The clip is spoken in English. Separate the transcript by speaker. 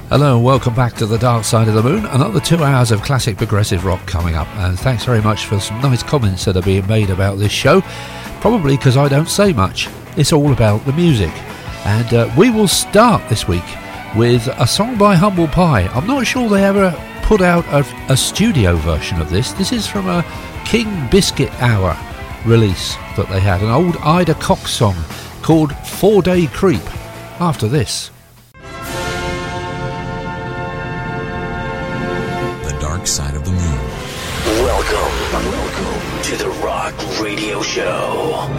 Speaker 1: Hello and welcome back to the Dark Side of the Moon. Another 2 hours of classic progressive rock coming up, and thanks very much for some nice comments that are being made about this show, probably because I don't say much. It's all about the music, and we will start this week with a song by Humble Pie. I'm not sure they ever put out a studio version of this. This is from a King Biscuit Hour release that they had, an old Ida Cox song called 4-Day Creep. After this,
Speaker 2: Side of the Moon.
Speaker 3: Welcome to the Rock Radio Show.